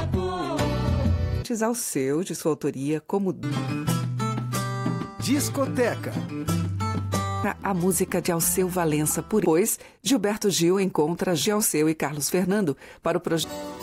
Alceu, de sua autoria, como Discoteca. a música de Alceu Valença. Depois, Gilberto Gil encontra Alceu e Carlos Fernando para o projeto